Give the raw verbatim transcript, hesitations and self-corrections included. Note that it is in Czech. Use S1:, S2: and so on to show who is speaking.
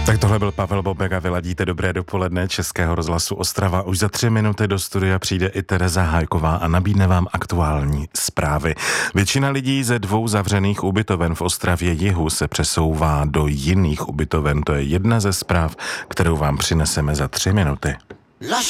S1: Tak tohle byl Pavel Bobek a vy ladíte Dobré dopoledne Českého rozhlasu Ostrava. Už za tři minuty do studia přijde i Tereza Hájková a nabídne vám aktuální zprávy. Většina lidí ze dvou zavřených ubytoven v Ostravě jihu se přesouvá do jiných ubytoven. To je jedna ze zpráv, kterou vám přineseme za tři minuty.